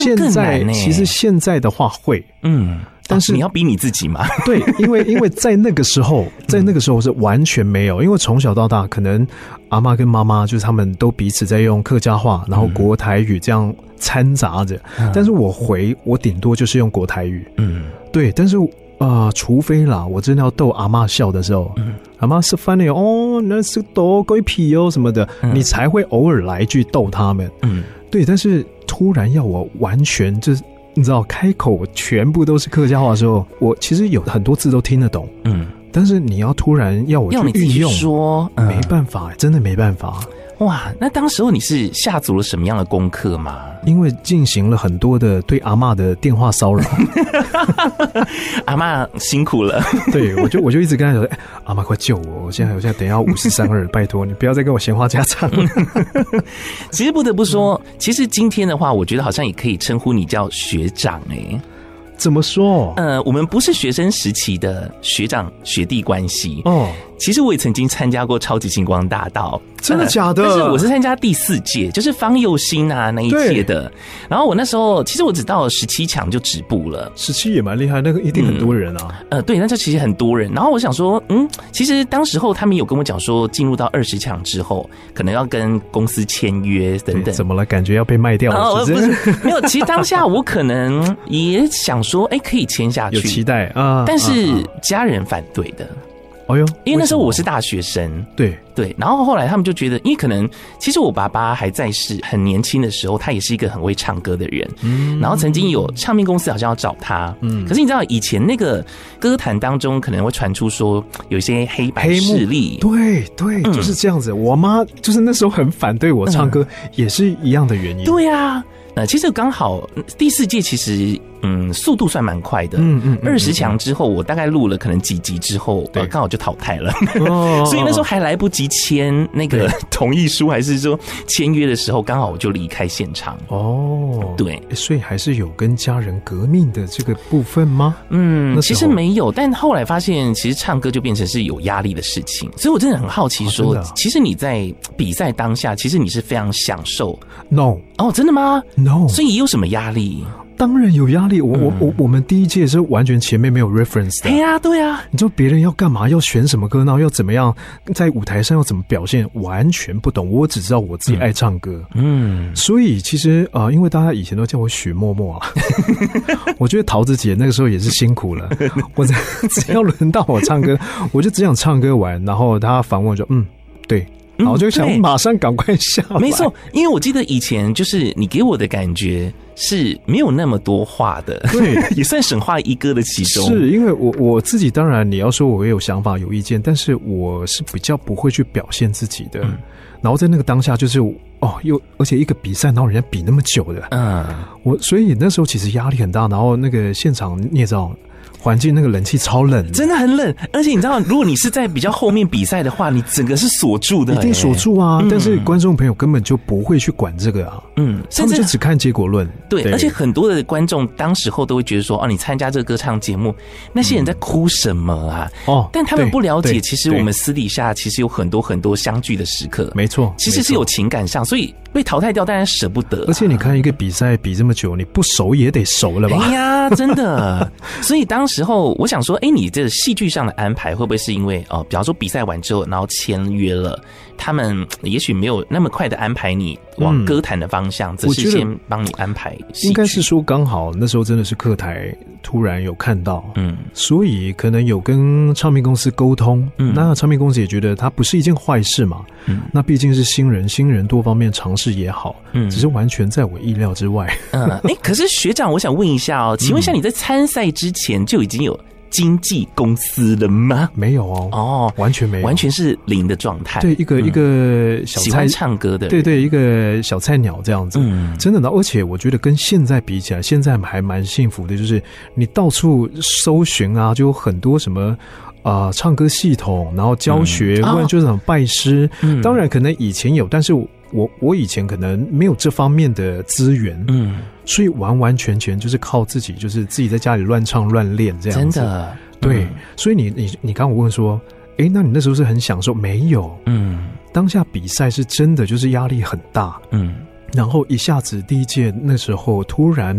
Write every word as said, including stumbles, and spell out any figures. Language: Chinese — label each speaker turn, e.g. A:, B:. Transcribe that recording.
A: 现在其实现在的话会，嗯，但是、
B: 哦、你要逼你自己嘛？
A: 对，因为因为在那个时候，在那个时候是完全没有，因为从小到大，可能阿嬷跟妈妈就是他们都彼此在用客家话，然后国台语这样掺杂着，嗯、但是我回我顶多就是用国台语，嗯，对，但是啊、呃，除非啦，我真的要逗阿嬷笑的时候，嗯、阿嬷是翻了哦，那是多鬼屁哦什么的，嗯、你才会偶尔来一句逗他们，嗯，对，但是突然要我完全就是你知道开口全部都是客家话的时候，我其实有很多字都听得懂，嗯，但是你要突然要我去运用，
B: 说、
A: 嗯、没办法，真的没办法。
B: 哇，那当时候你是下足了什么样的功课吗？
A: 因为进行了很多的对阿嬷的电话骚扰，
B: 阿嬷辛苦了。
A: 对，我就我就一直跟他说，哎、欸，阿嬷快救我！我现在我现在等一下五十三二，拜托你不要再跟我闲话家常。
B: 其实不得不说，其实今天的话，我觉得好像也可以称呼你叫学长哎、欸。
A: 怎么说？
B: 呃，我们不是学生时期的学长学弟关系哦。其实我也曾经参加过超级星光大道，
A: 真的假的？
B: 呃、但是我是参加第四届，就是方佑兴啊那一届的。然后我那时候其实我只到了十七强就止步了，
A: 十七也蛮厉害，那个一定很多人啊。
B: 嗯、呃，对，那就其实很多人。然后我想说，嗯，其实当时候他们有跟我讲说，进入到二十强之后，可能要跟公司签约等等。
A: 怎么了？感觉要被卖掉了？
B: 哦，不是，没有。其实当下我可能也想说，哎、欸，可以签下去，
A: 有期待啊，
B: 但是家人反对的。
A: 哦哟，
B: 因为那时候我是大学生，
A: 对
B: 对，然后后来他们就觉得，因为可能其实我爸爸还在世，很年轻的时候，他也是一个很会唱歌的人，嗯，然后曾经有唱片公司好像要找他，嗯，可是你知道以前那个歌坛当中可能会传出说有一些黑白势力，
A: 对对，嗯、就是这样子。我妈就是那时候很反对我唱歌，嗯、也是一样的原因。
B: 对啊。呃，其实刚好第四届其实嗯速度算蛮快的，嗯嗯，二十强之后我大概录了可能几集之后，呃，刚好就淘汰了，哦、所以那时候还来不及签那个同意书，还是说签约的时候，刚好我就离开现场。哦，对，
A: 所以还是有跟家人革命的这个部分吗？
B: 嗯，其实没有，但后来发现其实唱歌就变成是有压力的事情，所以我真的很好奇说，哦、其实你在比赛当下，其实你是非常享受。
A: No，
B: 哦，真的吗？
A: No，
B: 所以有什么压力？
A: 当然有压力。我、嗯、我我我们第一届是完全前面没有 reference 的。
B: 对啊，对啊。
A: 你知道别人要干嘛，要选什么歌，然后要怎么样，在舞台上要怎么表现，完全不懂。我只知道我自己爱唱歌。嗯，所以其实啊、呃，因为大家以前都叫我许默默啊，我觉得桃子姐那个时候也是辛苦了。我只要轮到我唱歌，我就只想唱歌完，然后他反问我说：“嗯，对。”然后我就想马上赶快下来。
B: 没错，因为我记得以前就是你给我的感觉是没有那么多话的，
A: 对，
B: 也算神话一哥的其中。
A: 是因为我我自己当然你要说我有想法有意见，但是我是比较不会去表现自己的。嗯、然后在那个当下就是哦，又而且一个比赛，然后人家比那么久的，嗯，我所以那时候其实压力很大，然后那个现场你也知道。环境那个冷气超冷，
B: 真的很冷，而且你知道，如果你是在比较后面比赛的话，你整个是锁住的、欸，
A: 一定锁住啊！嗯、但是观众朋友根本就不会去管这个啊，嗯，他们就只看结果论。
B: 对，对而且很多的观众当时候都会觉得说，哦，你参加这个歌唱节目，那些人在哭什么啊？哦、嗯，但他们不了解，其实我们私底下其实有很多很多相聚的时刻，
A: 没错，
B: 其实是有情感上，所以被淘汰掉当然舍不得、啊。
A: 而且你看一个比赛比这么久，你不熟也得熟了吧？
B: 哎呀，真的，所以当时候我想说。说，哎，你这戏剧上的安排会不会是因为哦，比方说比赛完之后，然后签约了，他们也许没有那么快的安排你往歌坛的方向，只、嗯、是先帮你安排戏剧。
A: 应该是说刚好那时候真的是客台突然有看到，嗯，所以可能有跟唱片公司沟通，嗯，那唱片公司也觉得它不是一件坏事嘛，嗯，那毕竟是新人，新人多方面尝试也好，嗯，只是完全在我意料之外。
B: 嗯，哎，可是学长，我想问一下哦，请问一下你在参赛之前就已经有经纪公司了吗？
A: 没有哦，哦，完全没有，
B: 完全是零的状态。
A: 对，一个、嗯、一个小菜
B: 喜欢唱歌的人，
A: 对对，一个小菜鸟这样子。嗯，真的，而且我觉得跟现在比起来，现在还蛮幸福的，就是你到处搜寻啊，就有很多什么。啊、呃，唱歌系统，然后教学，不然、嗯、就是什么拜师、嗯。当然，可能以前有，但是我我以前可能没有这方面的资源，嗯，所以完完全全就是靠自己，就是自己在家里乱唱乱练这样子。真的，对。嗯、所以你你你刚刚我问说，哎，那你那时候是很享受？没有，嗯，当下比赛是真的就是压力很大，嗯，然后一下子第一届那时候突然